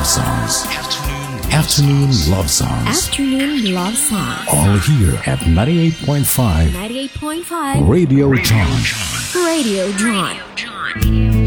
love songs. Afternoon love songs. Afternoon love songs. All here at 98.5. 98.5 Radio John. Radio John.